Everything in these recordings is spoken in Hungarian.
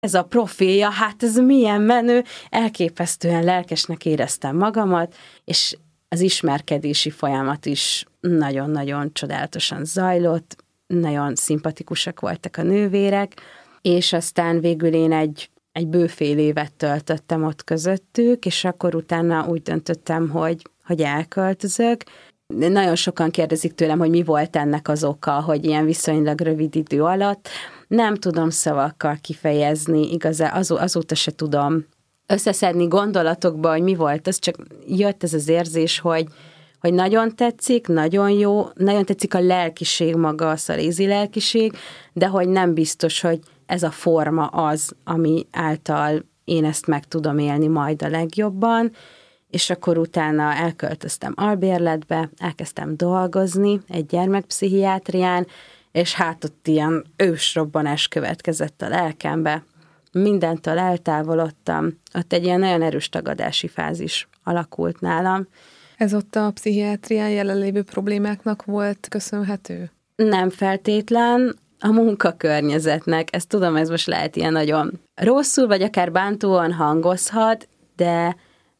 ez a profilja, hát ez milyen menő, elképesztően lelkesnek éreztem magamat, és az ismerkedési folyamat is nagyon-nagyon csodálatosan zajlott, nagyon szimpatikusak voltak a nővérek, és aztán végül én egy bőfél évet töltöttem ott közöttük, és akkor utána úgy döntöttem, hogy elköltözök. Nagyon sokan kérdezik tőlem, hogy mi volt ennek az oka, hogy ilyen viszonylag rövid idő alatt. Nem tudom szavakkal kifejezni, igazán azóta se tudom összeszedni gondolatokba, hogy mi volt, az csak jött ez az érzés, hogy nagyon tetszik, nagyon jó, nagyon tetszik a lelkiség maga, a szalézi lelkiség, de hogy nem biztos, hogy ez a forma az, ami által én ezt meg tudom élni majd a legjobban, és akkor utána elköltöztem albérletbe, elkezdtem dolgozni egy gyermekpszichiátrián, és hát ott ilyen ősrobbanás következett a lelkembe. Mindentől eltávolodtam, ott egy ilyen nagyon erős tagadási fázis alakult nálam. Ez ott a pszichiátrián jelenlévő problémáknak volt köszönhető? Nem feltétlen, a munkakörnyezetnek. Ezt tudom, ez most lehet ilyen nagyon rosszul, vagy akár bántóan hangozhat, de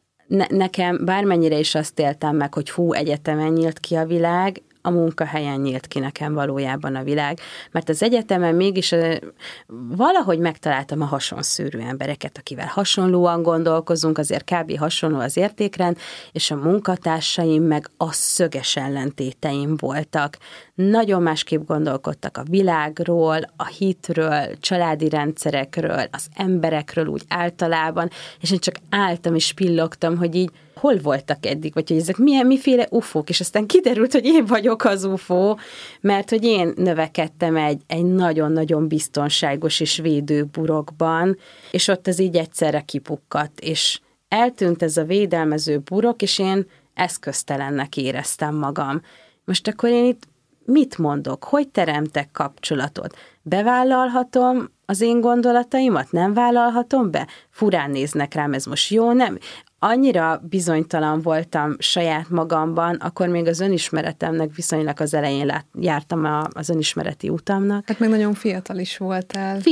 nekem bármennyire is azt éltem meg, hogy egyetemen nyílt ki a világ, a munkahelyen nyílt ki nekem valójában a világ. Mert az egyetemen mégis valahogy megtaláltam a hasonszűrű embereket, akivel hasonlóan gondolkozunk, azért kb. Hasonló az értékrend, és a munkatársaim meg a szöges ellentéteim voltak. Nagyon másképp gondolkodtak a világról, a hitről, családi rendszerekről, az emberekről úgy általában, és én csak álltam és pillogtam, hogy így hol voltak eddig, vagy hogy ezek miféle ufók, és aztán kiderült, hogy én vagyok az ufó, mert hogy én növekedtem egy nagyon-nagyon biztonságos és védő burokban, és ott az így egyszerre kipukkadt, és eltűnt ez a védelmező burok, és én eszköztelennek éreztem magam. Most akkor én itt mit mondok? Hogy teremtek kapcsolatot? Bevállalhatom az én gondolataimat? Nem vállalhatom be? Furán néznek rám, ez most jó? Nem? Annyira bizonytalan voltam saját magamban, akkor még az önismeretemnek viszonylag az elején jártam az önismereti utamnak. Hát meg nagyon fiatal is voltál.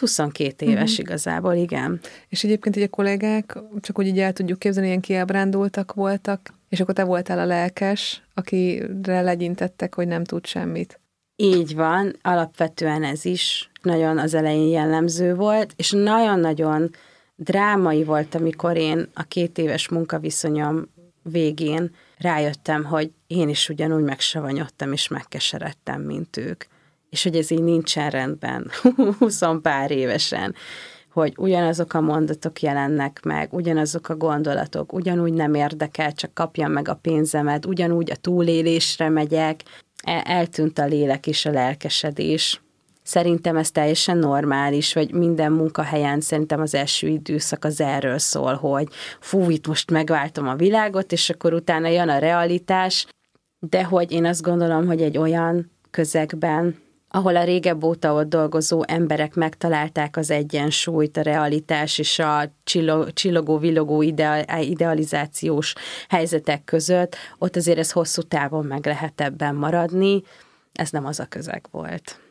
22 éves igazából, igen. És egyébként így a kollégák, csak úgy így el tudjuk képzelni, ilyen kiábrándultak voltak, és akkor te voltál a lelkes, akire legyintettek, hogy nem tud semmit. Így van, alapvetően ez is nagyon az elején jellemző volt, és nagyon-nagyon drámai volt, amikor én a 2 éves munkaviszonyom végén rájöttem, hogy én is ugyanúgy megsavanyodtam és megkeseredtem, mint ők. És hogy ez így nincsen rendben, 20 pár évesen, hogy ugyanazok a mondatok jelennek meg, ugyanazok a gondolatok, ugyanúgy nem érdekel, csak kapjam meg a pénzemet, ugyanúgy a túlélésre megyek, eltűnt a lélek és a lelkesedés. Szerintem ez teljesen normális, vagy minden munkahelyen szerintem az első időszak az erről szól, hogy itt most megváltom a világot, és akkor utána jön a realitás, de hogy én azt gondolom, hogy egy olyan közegben, ahol a régebb óta ott dolgozó emberek megtalálták az egyensúlyt, a realitás és a csillogó-villogó idealizációs helyzetek között, ott azért ez hosszú távon meg lehet ebben maradni, ez nem az a közeg volt.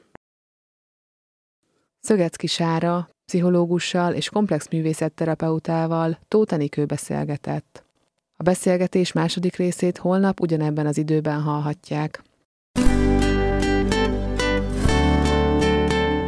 Szögecki Sára, pszichológussal és komplex művészetterapeutával Tóth Enikő beszélgetett. A beszélgetés második részét holnap ugyanebben az időben hallhatják.